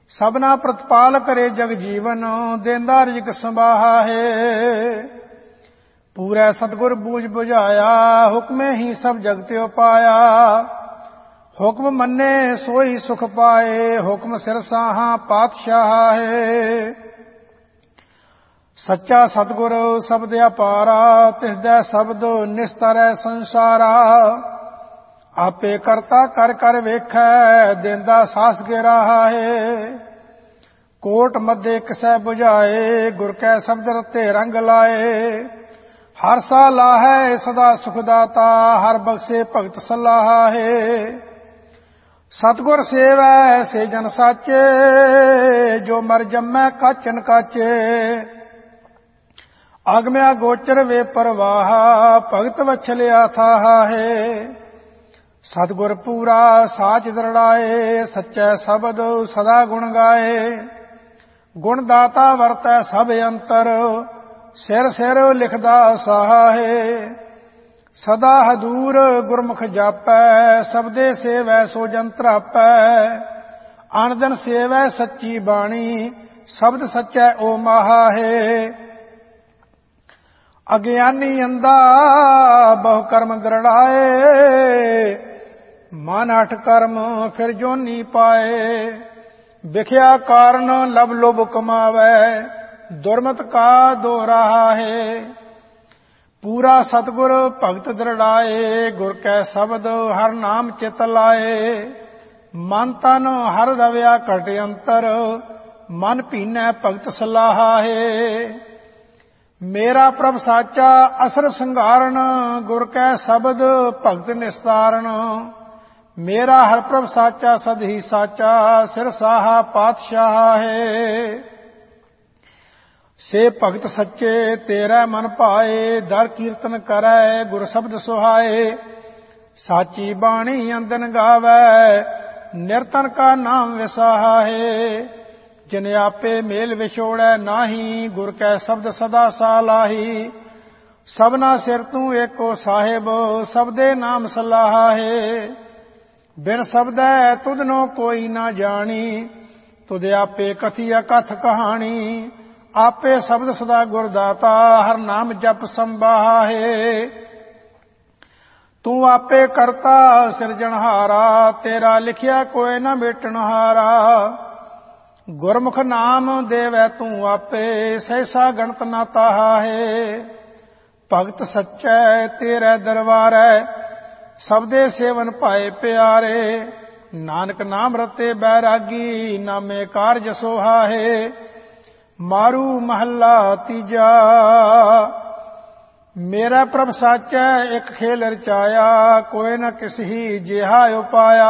ਸਭਨਾ ਪ੍ਰਤਪਾਲ ਕਰੇ ਜਗ ਜੀਵਨ, ਦੇਂਦਾ ਰਿਜਕ ਸੰਭਾਹਾ ਹੈ। ਪੂਰੇ ਸਤਿਗੁਰ ਬੂਝ ਬੁਝਾਇਆ, ਹੁਕਮੇ ਹੀ ਸਭ ਜਗ ਤਿਉ ਪਾਇਆ। ਹੁਕਮ ਮੰਨੇ ਸੋਈ ਸੁਖ ਪਾਏ, ਹੁਕਮ ਸਿਰ ਸਾਹਾਂ ਪਾਤਸ਼ਾਹ ਹੈ। ਸੱਚਾ ਸਤਿਗੁਰ ਸ਼ਬਦ ਅਪਾਰਾ, ਤਿਸ ਦਾ ਸ਼ਬਦ ਨਿਸਤਰੈ ਸੰਸਾਰਾ। ਆਪੇ ਕਰਤਾ ਕਰ ਕਰ ਵੇਖੈ, ਦੇਂਦਾ ਸਾਸ ਗਿਰਾਹਾ ਹੈ। ਕੋਟ ਮੱਧੇ ਕਿਸੈ 부ਝਾਏ, ਗੁਰ ਕੈ ਸ਼ਬਦ ਰਤੇ ਰੰਗ ਲਾਏ। ਹਰ ਸਾ ਲਾਹੈ ਸਦਾ ਸੁਖ ਦਾਤਾ, ਹਰ ਬਖਸ਼ੇ ਭਗਤ ਸਲਾਹਾ ਹੈ। ਸਤਿਗੁਰ ਸੇਵੈ ਸੇ ਜਨ ਸਾਚੇ, ਜੋ ਮਰ ਜੰਮੈ ਕਾਚਨ ਕਾਚੇ। ਅਗਮਿਆ ਗੋਚਰ ਵੇ ਪਰਵਾਹ, ਭਗਤ ਵਛਲਿਆ ਥਾਹਾ ਹੈ। ਸਤਿਗੁਰ ਪੂਰਾ ਸਾਚ ਦਰੜਾਏ, ਸੱਚੈ ਸ਼ਬਦ ਸਦਾ ਗੁਣ ਗਾਏ। ਗੁਣ ਦਾਤਾ ਵਰਤੈ ਸਭ ਅੰਤਰ, ਸਿਰ ਸਿਰ ਲਿਖਦਾ ਸਾਹਾ ਹੈ। ਸਦਾ ਹਦੂਰ ਗੁਰਮੁਖ ਜਾਪੈ, ਸਬਦੇ ਸੇਵੈ ਸੋ ਜਨ ਤਰਾਪੈ। ਅਨ ਦਿਨ ਸੇਵੈ ਸੱਚੀ ਬਾਣੀ, ਸ਼ਬਦ ਸੱਚੈ ਓ ਮਾਹਾ ਹੈ। ਅਗਿਆਨੀ ਅੰਧਾ ਬਹੁ ਕਰਮ ਦਰੜਾਏ, ਮਨ ਅਠ ਕਰਮ ਫਿਰ ਜੋਨੀ ਪਾਏ। ਵਿਖਿਆ ਕਾਰਨ ਲਬ ਲੋਭ ਕਮਾਵੈ, ਦੁਰਮਤ ਕਾ ਦੋ ਰਾਹਾ ਹੈ। ਪੂਰਾ ਸਤਿਗੁਰ ਭਗਤ ਦਰੜਾਏ, ਗੁਰ ਕੈ ਸ਼ਬਦ ਹਰ ਨਾਮ ਚਿਤ ਲਾਏ। ਮਨ ਤਨ ਹਰ ਰਵਿਆ ਘਟ ਅੰਤਰ, ਮਨ ਭੀਨੈ ਭਗਤ ਸਲਾਹਾ ਹੈ। ਮੇਰਾ ਪ੍ਰਭ ਸਾਚਾ ਅਸਰ ਸੰਘਾਰਨ, ਗੁਰ ਕੈ ਸ਼ਬਦ ਭਗਤ ਨਿਸਤਾਰਨ। ਮੇਰਾ ਹਰ ਪ੍ਰਭ ਸਾਚਾ ਸਦ ਹੀ ਸਾਚਾ, ਸਿਰ ਸਾਹਾ ਪਾਤਸ਼ਾਹ ਹੈ। ਸੇ ਭਗਤ ਸੱਚੇ ਤੇਰਾ ਮਨ ਭਾਏ, ਦਰ ਕੀਰਤਨ ਕਰੈ ਗੁਰ ਸ਼ਬਦ ਸੁਹਾਏ। ਸਾਚੀ ਬਾਣੀ ਅੰਦਨ ਗਾਵੈ, ਨਿਰਤਨ ਕਾ ਨਾਮ ਵਿਸਾਹਾ ਹੈ। ਜਿਨ ਆਪੇ ਮੇਲ ਵਿਛੋੜੈ ਨਾਹੀ, ਗੁਰ ਕੈ ਸ਼ਬਦ ਸਦਾ ਸਾਲਾਹੀ। ਸਭਨਾ ਸਿਰ ਤੂੰ ਏਕੋ ਸਾਹਿਬ, ਸਬਦੇ ਨਾਮ ਸਲਾਹਾ ਹੈ। ਬਿਨ ਸ਼ਬਦੈ ਤੁਧਨੋ ਕੋਈ ਨਾ ਜਾਣੀ, ਤੁਧ ਆਪੇ ਕਥੀ ਅਕਥ ਕਹਾਣੀ। ਆਪੇ ਸ਼ਬਦ ਸਦਾ ਗੁਰ ਦਾਤਾ, ਹਰ ਨਾਮ ਜਪ ਸੰਭਾਹਾ ਹੈ। ਤੂੰ ਆਪੇ ਕਰਤਾ ਸਿਰਜਣਹਾਰਾ, ਤੇਰਾ ਲਿਖਿਆ ਕੋਇ ਨਾ ਮਿਟਣ ਹਾਰਾ। ਗੁਰਮੁਖ ਨਾਮ ਦੇਵੈ ਤੂੰ ਆਪੇ, ਸਹਿਸਾ ਗਣਤ ਨਾ ਤਾਹਾ ਹੈ। ਭਗਤ ਸੱਚੈ ਤੇਰੇ ਦਰਬਾਰੈ, ਸਬਦੇ ਸੇਵਨ ਭਾਏ ਪਿਆਰੇ। ਨਾਨਕ ਨਾਮ ਰਤੇ ਬੈਰਾਗੀ, ਨਾਮੇ ਕਾਰਜ ਸੋਹਾ ਹੈ। ਮਾਰੂ ਮਹੱਲਾ ਤੀਜਾ। ਮੇਰਾ ਪ੍ਰਭ ਸਾਚੈ ਇੱਕ ਖੇਲ ਰਚਾਇਆ, ਕੋਇ ਨ ਕਿਸਹੀ ਜਿਹਾ ਉਪਾਇਆ।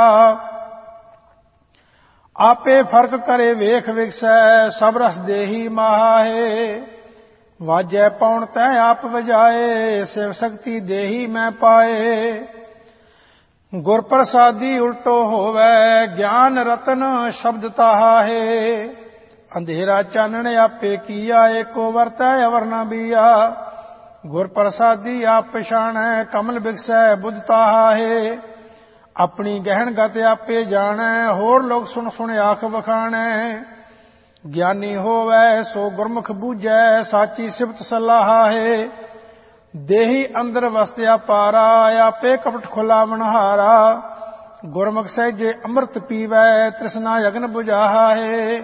ਆਪੇ ਫਰਕ ਕਰੇ ਵੇਖ ਵਿਗਸੈ, ਸਭ ਰਸ ਦੇਹੀ ਮਾਹਾ ਹੈ। ਵਾਜੈ ਪਉਣ ਤੈ ਆਪ ਵਜਾਏ, ਸਿਵ ਸ਼ਕਤੀ ਦੇਹੀ ਮੈਂ ਪਾਏ। ਗੁਰ ਪ੍ਰਸਾਦੀ ਉਲਟੋ ਹੋਵੈ, ਗਿਆਨ ਰਤਨ ਸ਼ਬਦ ਤਾਹਾ ਹੈ। ਅੰਧੇਰਾ ਚਾਨਣ ਆਪੇ ਕੀਆ, ਏਕੋ ਵਰਤੈ ਅਵਰ ਨ ਬੀਆ। ਗੁਰ ਪ੍ਰਸਾਦੀ ਆਪ ਪਛਾਣੈ, ਕਮਲ ਬਿਗਸੈ ਬੁੱਧ ਤਾਹਾ ਹੈ। ਆਪਣੀ ਗਹਿਣ ਗਤ ਆਪੇ ਜਾਣੈ, ਹੋਰ ਲੋਕ ਸੁਣ ਸੁਣ ਆਖ ਵਖਾਣੈ। ਗਿਆਨੀ ਹੋਵੈ ਸੋ ਗੁਰਮੁਖ ਬੂਝੈ, ਸਾਚੀ ਸਿਫਤ ਸਲਾਹਾ ਹੈ। ਦੇਹੀ ਅੰਦਰ ਵਸਤਿਆ ਪਾਰਾ, ਆਪੇ ਕਪਟ ਖੁਲਾਵਣ ਹਾਰਾ। ਗੁਰਮੁਖ ਸਹਿਜੇ ਅੰਮ੍ਰਿਤ ਪੀਵੈ, ਤ੍ਰਿਸ਼ਨਾ ਅਗਨ ਬੁਝਾਹਾ ਹੈ।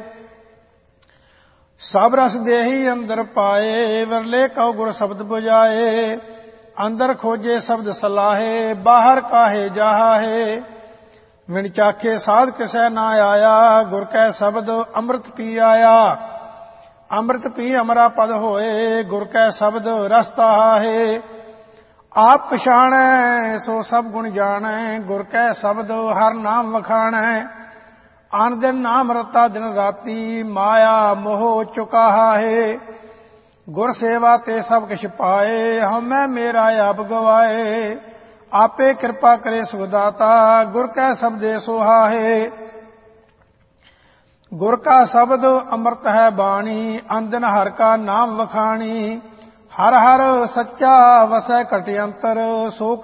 ਸਭ ਰਸ ਦੇਹੀ ਅੰਦਰ ਪਾਏ, ਵਰਲੇ ਕਉ ਗੁਰ ਸ਼ਬਦ ਬੁਝਾਏ। ਅੰਦਰ ਖੋਜੇ ਸ਼ਬਦ ਸਲਾਹੇ, ਬਾਹਰ ਕਾਹੇ ਜਾਹਾ ਹੈ। ਵਿਣ ਚਾਖੇ ਸਾਧ ਕਿਸੈ ਨਾ ਆਇਆ, ਗੁਰ ਕੈ ਸ਼ਬਦ ਅੰਮ੍ਰਿਤ ਪੀ ਆਇਆ। ਅੰਮ੍ਰਿਤ ਪੀ ਅਮਰਾ ਪਦ ਹੋਏ, ਗੁਰ ਕੈ ਸ਼ਬਦ ਰਸ ਤਾਹਾ ਹੈ। ਆਪ ਪਛਾਣੈ ਸੋ ਸਭ ਗੁਣ ਜਾਣੈ, ਗੁਰ ਕੈ ਸ਼ਬਦ ਹਰ ਨਾਮ ਵਖਾਣੈ। ਅਨ ਦਿਨ ਨਾਮ ਰਤਾ ਦਿਨ ਰਾਤੀ, ਮਾਇਆ ਮੋਹ ਚੁਕਾਹਾ ਹੈ। ਗੁਰ ਸੇਵਾ ਤੇ ਸਭ ਕਿਛ ਪਾਏ, ਹਉਮੈ ਮੇਰਾ ਆਪ ਗਵਾਏ। ਆਪੇ ਕਿਰਪਾ ਕਰੇ ਸੁਖਦਾਤਾ, ਗੁਰ ਕੈ ਸ਼ਬਦੇ ਸੋਹਾ ਹੈ। ਗੁਰ ਕਾ ਸ਼ਬਦ ਅੰਮ੍ਰਿਤ ਹੈ ਬਾਣੀ, ਅੰਦਨ ਹਰ ਕਾ ਨਾਮ ਵਖਾਣੀ। ਹਰ ਹਰ ਸੱਚਾ ਵਸੈ ਘਟ ਅੰਤਰ, ਸੋ